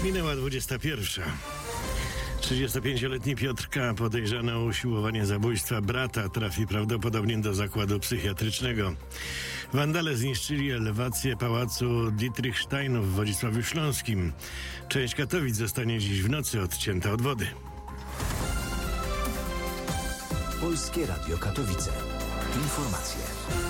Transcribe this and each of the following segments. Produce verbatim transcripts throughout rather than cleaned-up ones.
Minęła dwudziesta pierwsza. trzydziestopięcioletni Piotr K., podejrzany o usiłowanie zabójstwa brata, trafi prawdopodobnie do zakładu psychiatrycznego. Wandale zniszczyli elewację pałacu Dietrichsteinów w Wodzisławiu Śląskim. Część Katowic zostanie dziś w nocy odcięta od wody. Polskie Radio Katowice. Informacje.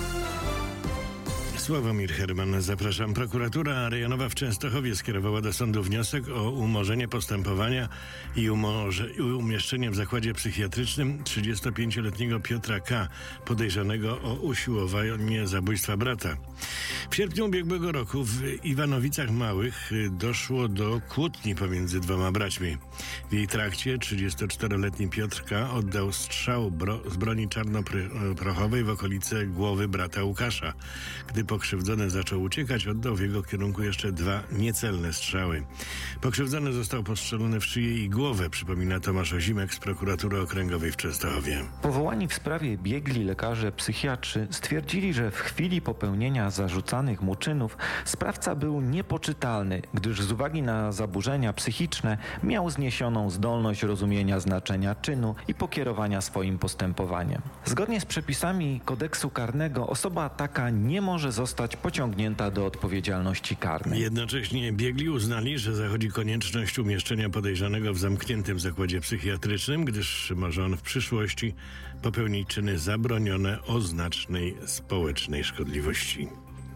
Sławomir Herman, zapraszam. Prokuratura rejonowa w Częstochowie skierowała do sądu wniosek o umorzenie postępowania i umorze, umieszczenie w zakładzie psychiatrycznym trzydziestopięcioletniego Piotra K., podejrzanego o usiłowanie zabójstwa brata. W sierpniu ubiegłego roku w Iwanowicach Małych doszło do kłótni pomiędzy dwoma braćmi. W jej trakcie trzydziestoczteroletni Piotr K. oddał strzał bro- z broni czarnoprochowej w okolice głowy brata Łukasza. Gdy pokrzywdzony zaczął uciekać, oddał w jego kierunku jeszcze dwa niecelne strzały. Pokrzywdzony został postrzelony w szyję i głowę, przypomina Tomasz Ozimek z Prokuratury Okręgowej w Częstochowie. Powołani w sprawie biegli lekarze psychiatrzy stwierdzili, że w chwili popełnienia zarzucanych mu czynów sprawca był niepoczytalny, gdyż z uwagi na zaburzenia psychiczne miał zniesioną zdolność rozumienia znaczenia czynu i pokierowania swoim postępowaniem. Zgodnie z przepisami kodeksu karnego osoba taka nie może zostać pociągnięta do odpowiedzialności karnej. Jednocześnie biegli uznali, że zachodzi konieczność umieszczenia podejrzanego w zamkniętym zakładzie psychiatrycznym, gdyż może on w przyszłości popełnić czyny zabronione o znacznej społecznej szkodliwości.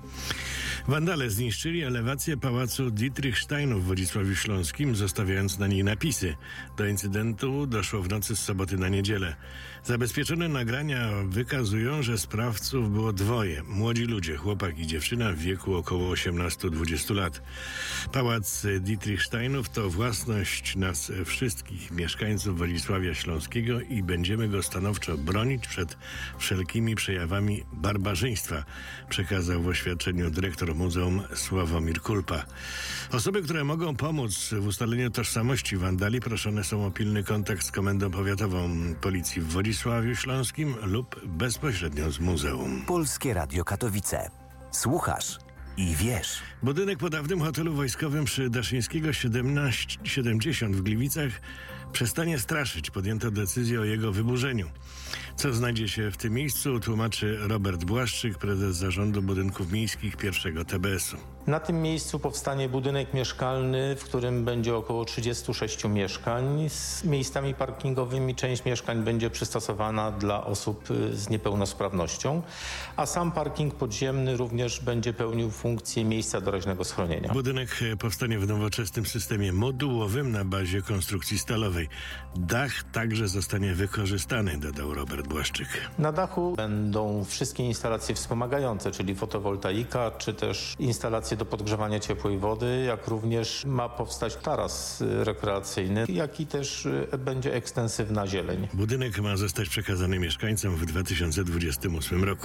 Wandale zniszczyli elewację pałacu Dietrichsteinów w Wodzisławiu Śląskim, zostawiając na niej napisy. Do incydentu doszło w nocy z soboty na niedzielę. Zabezpieczone nagrania wykazują, że sprawców było dwoje. Młodzi ludzie, chłopak i dziewczyna w wieku około osiemnastu do dwudziestu lat. Pałac Dietrichsteinów to własność nas wszystkich mieszkańców Wodzisławia Śląskiego i będziemy go stanowczo bronić przed wszelkimi przejawami barbarzyństwa, przekazał w oświadczeniu dyrektor Muzeum Sławomir Kulpa. Osoby, które mogą pomóc w ustaleniu tożsamości wandali, proszone są o pilny kontakt z Komendą Powiatową Policji w Wodzisławiu Śląskim lub bezpośrednio z muzeum. Polskie Radio Katowice. Słuchasz i wiesz. Budynek po dawnym hotelu wojskowym przy Daszyńskiego siedemnaście siedemdziesiąt w Gliwicach przestanie straszyć. Podjęto decyzję o jego wyburzeniu. Co znajdzie się w tym miejscu, tłumaczy Robert Błaszczyk, prezes Zarządu Budynków Miejskich pierwszego T B S-u. Na tym miejscu powstanie budynek mieszkalny, w którym będzie około trzydziestu sześciu mieszkań z miejscami parkingowymi. Część mieszkań będzie przystosowana dla osób z niepełnosprawnością, a sam parking podziemny również będzie pełnił funkcję miejsca doraźnego schronienia. Budynek powstanie w nowoczesnym systemie modułowym na bazie konstrukcji stalowej. Dach także zostanie wykorzystany, dodał Robert Błaszczyk. Na dachu będą wszystkie instalacje wspomagające, czyli fotowoltaika, czy też instalacje do podgrzewania ciepłej wody, jak również ma powstać taras rekreacyjny, jak i też będzie ekstensywna zieleń. Budynek ma zostać przekazany mieszkańcom w dwa tysiące dwudziestym ósmym roku.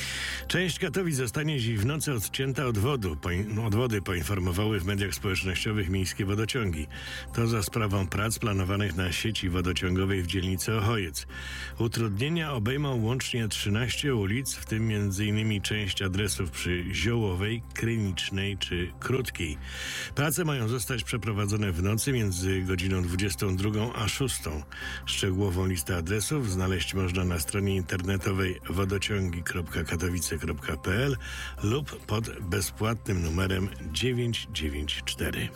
Część Katowic zostanie dziś w nocy odcięta od, wodu, po, od wody, poinformowały w mediach społecznościowych miejskie wodociągi. To za sprawą prac planowanych na sieci wodociągowej w dzielnicy Ochojec. Utrudnienia obejmą łącznie trzynaście ulic, w tym między innymi część adresów przy Ziołowej, Krynicznej czy Krótkiej. Prace mają zostać przeprowadzone w nocy między godziną dwudziestą drugą a szóstą. Szczegółową listę adresów znaleźć można na stronie internetowej wodociągi kropka katowice kropka p l lub pod bezpłatnym numerem dziewięć dziewięć cztery.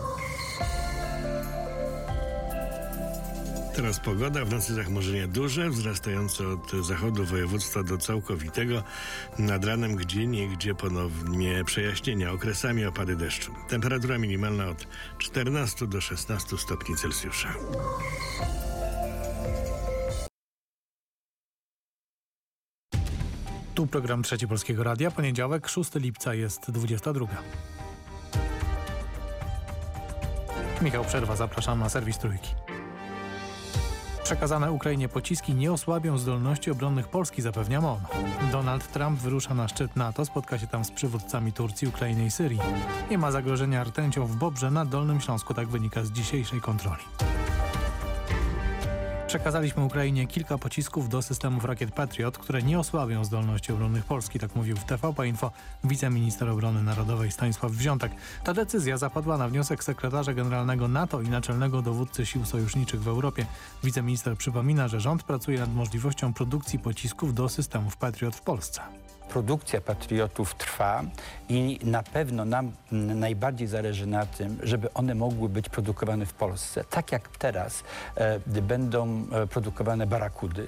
Teraz pogoda. W nocy zachmurzenie duże, wzrastające od zachodu województwa do całkowitego. Nad ranem gdzieniegdzie ponownie przejaśnienia, okresami opady deszczu. Temperatura minimalna od czternastu do szesnastu stopni Celsjusza. Tu program Trzeci Polskiego Radia. Poniedziałek, szóstego lipca, jest dwudziesta druga. Michał Przerwa, zapraszam na serwis Trójki. Przekazane Ukrainie pociski nie osłabią zdolności obronnych Polski, zapewnia M O N. Donald Trump wyrusza na szczyt NATO, spotka się tam z przywódcami Turcji, Ukrainy i Syrii. Nie ma zagrożenia rtęcią w Bobrze na Dolnym Śląsku, tak wynika z dzisiejszej kontroli. Przekazaliśmy Ukrainie kilka pocisków do systemów rakiet Patriot, które nie osłabią zdolności obronnych Polski, tak mówił w T V P Info wiceminister obrony narodowej Stanisław Wziątek. Ta decyzja zapadła na wniosek sekretarza generalnego NATO i naczelnego dowódcy sił sojuszniczych w Europie. Wiceminister przypomina, że rząd pracuje nad możliwością produkcji pocisków do systemów Patriot w Polsce. Produkcja patriotów trwa i na pewno nam najbardziej zależy na tym, żeby one mogły być produkowane w Polsce. Tak jak teraz e, będą produkowane barakudy.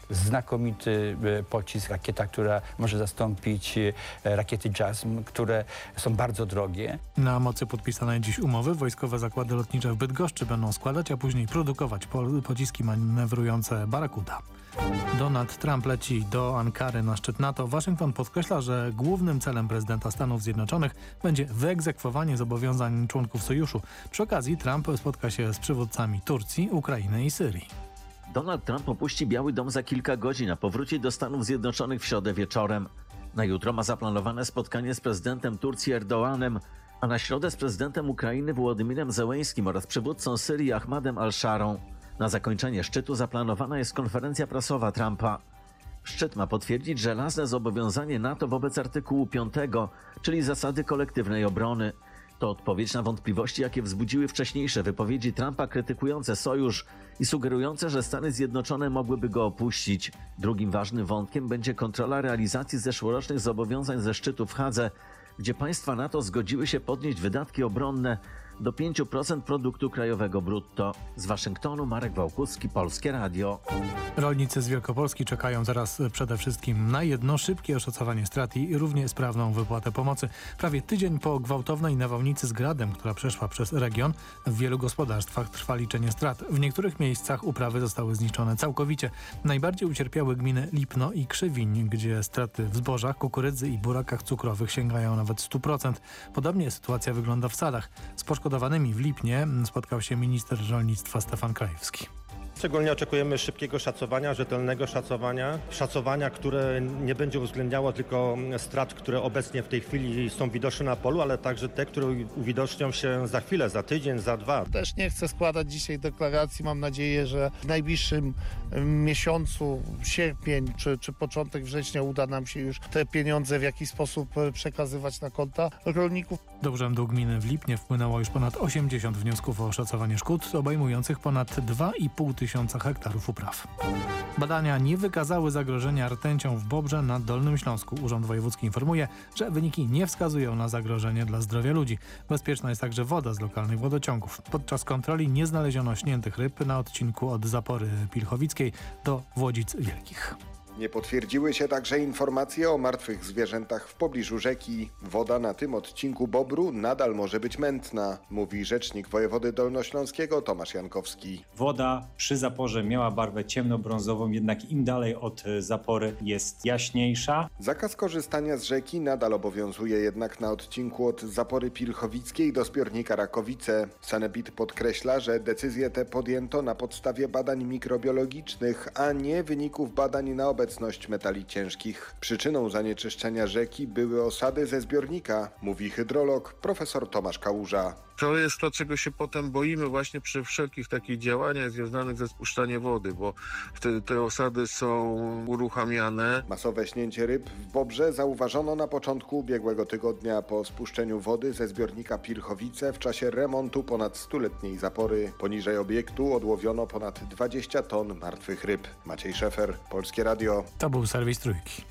Znakomity pocisk, rakieta, która może zastąpić rakiety JASM, które są bardzo drogie. Na mocy podpisanej dziś umowy wojskowe zakłady lotnicze w Bydgoszczy będą składać, a później produkować po- pociski manewrujące Barakuda. Donald Trump leci do Ankary na szczyt NATO. Waszyngton podkreśla, że głównym celem prezydenta Stanów Zjednoczonych będzie wyegzekwowanie zobowiązań członków sojuszu. Przy okazji Trump spotka się z przywódcami Turcji, Ukrainy i Syrii. Donald Trump opuści Biały Dom za kilka godzin, a powróci do Stanów Zjednoczonych w środę wieczorem. Na jutro ma zaplanowane spotkanie z prezydentem Turcji Erdoğanem, a na środę z prezydentem Ukrainy Wołodymirem Zełeńskim oraz przywódcą Syrii Ahmadem al-Szarą. Na zakończenie szczytu zaplanowana jest konferencja prasowa Trumpa. Szczyt ma potwierdzić żelazne zobowiązanie NATO wobec artykułu piątego, czyli zasady kolektywnej obrony. To odpowiedź na wątpliwości, jakie wzbudziły wcześniejsze wypowiedzi Trumpa krytykujące sojusz i sugerujące, że Stany Zjednoczone mogłyby go opuścić. Drugim ważnym wątkiem będzie kontrola realizacji zeszłorocznych zobowiązań ze szczytu w Hadze, gdzie państwa NATO zgodziły się podnieść wydatki obronne do pięć procent produktu krajowego brutto. Z Waszyngtonu Marek Wałkuski, Polskie Radio. Rolnicy z Wielkopolski czekają teraz przede wszystkim na jedno szybkie oszacowanie strat i równie sprawną wypłatę pomocy. Prawie tydzień po gwałtownej nawałnicy z gradem, która przeszła przez region, w wielu gospodarstwach trwa liczenie strat. W niektórych miejscach uprawy zostały zniszczone całkowicie. Najbardziej ucierpiały gminy Lipno i Krzywiń, gdzie straty w zbożach, kukurydzy i burakach cukrowych sięgają nawet stu procent. Podobnie sytuacja wygląda w sadach. Z poszkodowanymi w Lipnie spotkał się minister rolnictwa Stefan Krajewski. Szczególnie oczekujemy szybkiego szacowania, rzetelnego szacowania, szacowania, które nie będzie uwzględniało tylko strat, które obecnie w tej chwili są widoczne na polu, ale także te, które uwidocznią się za chwilę, za tydzień, za dwa. Też nie chcę składać dzisiaj deklaracji. Mam nadzieję, że w najbliższym miesiącu, sierpień czy, czy początek września uda nam się już te pieniądze w jakiś sposób przekazywać na konta rolników. Do urzędu gminy w Lipnie wpłynęło już ponad osiemdziesiąt wniosków o oszacowanie szkód, obejmujących ponad dwa i pół tysiąca hektarów upraw. Badania nie wykazały zagrożenia rtęcią w Bobrze na Dolnym Śląsku. Urząd Wojewódzki informuje, że wyniki nie wskazują na zagrożenie dla zdrowia ludzi. Bezpieczna jest także woda z lokalnych wodociągów. Podczas kontroli nie znaleziono śniętych ryb na odcinku od Zapory Pilchowickiej do Włodzic Wielkich. Nie potwierdziły się także informacje o martwych zwierzętach w pobliżu rzeki. Woda na tym odcinku Bobru nadal może być mętna, mówi rzecznik wojewody dolnośląskiego Tomasz Jankowski. Woda przy zaporze miała barwę ciemnobrązową, jednak im dalej od zapory jest jaśniejsza. Zakaz korzystania z rzeki nadal obowiązuje jednak na odcinku od Zapory Pilchowickiej do zbiornika Rakowice. Sanepid podkreśla, że decyzje te podjęto na podstawie badań mikrobiologicznych, a nie wyników badań na obecność metali ciężkich. Przyczyną zanieczyszczenia rzeki były osady ze zbiornika, mówi hydrolog profesor Tomasz Kałuża. To jest to, czego się potem boimy właśnie przy wszelkich takich działaniach związanych ze spuszczaniem wody, bo wtedy te osady są uruchamiane. Masowe śnięcie ryb w Bobrze zauważono na początku ubiegłego tygodnia po spuszczeniu wody ze zbiornika Pilchowice w czasie remontu ponad stuletniej zapory. Poniżej obiektu odłowiono ponad dwadzieścia ton martwych ryb. Maciej Szefer, Polskie Radio. To był serwis Trójki.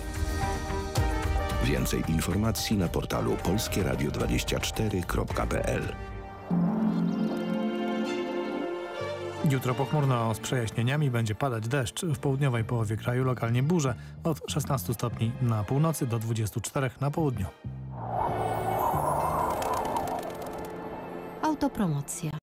Więcej informacji na portalu polskie radio dwadzieścia cztery kropka p l. Jutro pochmurno z przejaśnieniami, będzie padać deszcz. W południowej połowie kraju lokalnie burze od szesnastu stopni na północy do dwudziestu czterech na południu. Autopromocja.